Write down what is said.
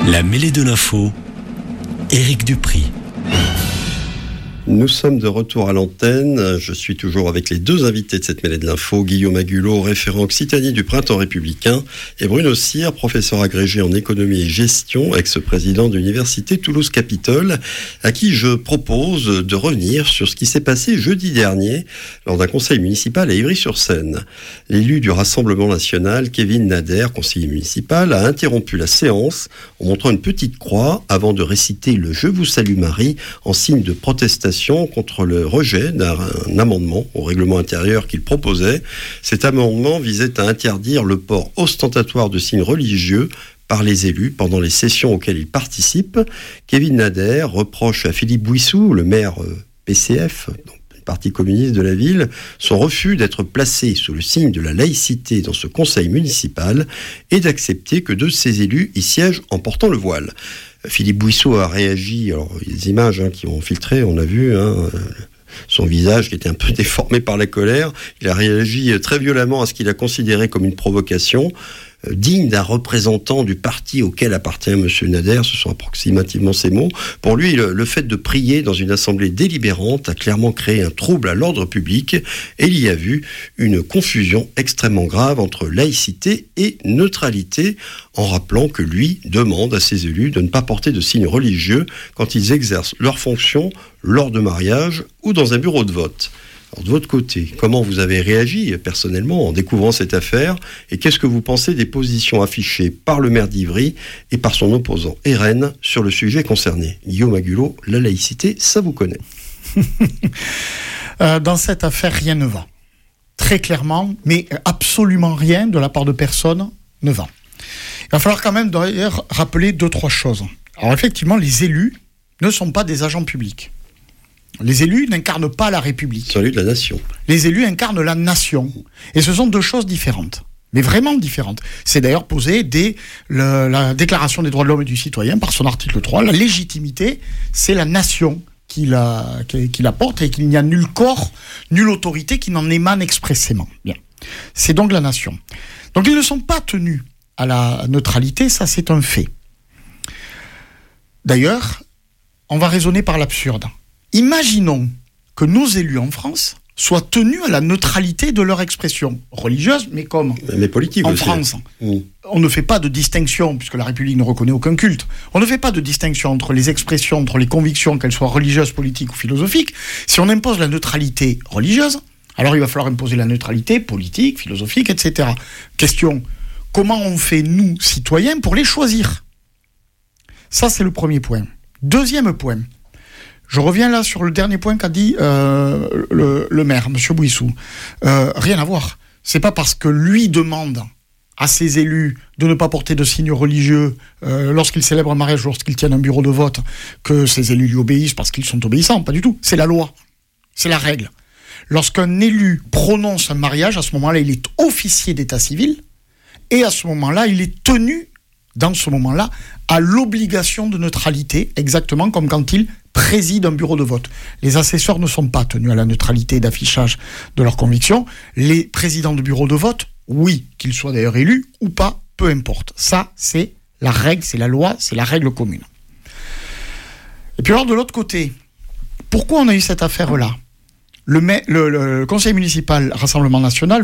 La mêlée de l'info, Éric Dupry. Nous sommes de retour à l'antenne. Je suis toujours avec les deux invités de cette mêlée de l'info, Guillaume Agulot, référent Occitanie du Printemps républicain, et Bruno Cyr, professeur agrégé en économie et gestion, ex-président de l'université Toulouse-Capitole, à qui je propose de revenir sur ce qui s'est passé jeudi dernier lors d'un conseil municipal à Ivry-sur-Seine. L'élu du Rassemblement national, Kevin Nader, conseiller municipal, a interrompu la séance en montrant une petite croix avant de réciter le « Je vous salue Marie » en signe de protestation contre le rejet d'un amendement au règlement intérieur qu'il proposait. Cet amendement visait à interdire le port ostentatoire de signes religieux par les élus pendant les sessions auxquelles ils participent. Kevin Nader reproche à Philippe Bouissou, le maire PCF, Parti communiste de la ville, son refus d'être placé sous le signe de la laïcité dans ce conseil municipal et d'accepter que deux de ses élus y siègent en portant le voile. Philippe Bouissou a réagi, alors les images qui ont filtré, on a vu son visage qui était un peu déformé par la colère. Il a réagi très violemment à ce qu'il a considéré comme une provocation, digne d'un représentant du parti auquel appartient M. Nader, ce sont approximativement ces mots. Pour lui, le fait de prier dans une assemblée délibérante a clairement créé un trouble à l'ordre public et il y a vu une confusion extrêmement grave entre laïcité et neutralité, en rappelant que lui demande à ses élus de ne pas porter de signes religieux quand ils exercent leurs fonctions lors de mariage ou dans un bureau de vote. Alors de votre côté, comment vous avez réagi personnellement en découvrant cette affaire et qu'est-ce que vous pensez des positions affichées par le maire d'Ivry et par son opposant RN sur le sujet concerné? Guillaume Agulot, la laïcité, ça vous connaît. Dans cette affaire, rien ne va. Très clairement, mais absolument rien de la part de personne ne va. Il va falloir quand même d'ailleurs rappeler 2-3 choses. Alors effectivement, les élus ne sont pas des agents publics. Les élus n'incarnent pas la République. Celui de la nation. Les élus incarnent la nation. Et ce sont deux choses différentes. Mais vraiment différentes. C'est d'ailleurs posé dès la Déclaration des droits de l'homme et du citoyen, par son article 3. La légitimité, c'est la nation qui la porte et qu'il n'y a nul corps, nulle autorité qui n'en émane expressément. Bien. C'est donc la nation. Donc ils ne sont pas tenus à la neutralité, ça c'est un fait. D'ailleurs, on va raisonner par l'absurde. Imaginons que nos élus en France soient tenus à la neutralité de leur expression religieuse, mais comme mais politique en aussi. France, on ne fait pas de distinction, puisque la République ne reconnaît aucun culte, on ne fait pas de distinction entre les expressions, entre les convictions, qu'elles soient religieuses, politiques ou philosophiques. Si on impose la neutralité religieuse, alors il va falloir imposer la neutralité politique, philosophique, etc. Question, comment on fait, nous, citoyens, pour les choisir? Ça, c'est le premier point. Deuxième point. Je reviens là sur le dernier point qu'a dit le maire, M. Bouissou. Rien à voir. C'est pas parce que lui demande à ses élus de ne pas porter de signes religieux lorsqu'ils célèbrent un mariage, lorsqu'ils tiennent un bureau de vote, que ses élus lui obéissent parce qu'ils sont obéissants. Pas du tout. C'est la loi. C'est la règle. Lorsqu'un élu prononce un mariage, à ce moment-là, il est officier d'état civil et à ce moment-là, il est tenu, dans ce moment-là, à l'obligation de neutralité, exactement comme quand il préside un bureau de vote. Les assesseurs ne sont pas tenus à la neutralité d'affichage de leurs convictions. Les présidents de bureaux de vote, oui, qu'ils soient d'ailleurs élus ou pas, peu importe. Ça, c'est la règle, c'est la loi, c'est la règle commune. Et puis alors, de l'autre côté, pourquoi on a eu cette affaire-là ? Le conseil municipal Rassemblement national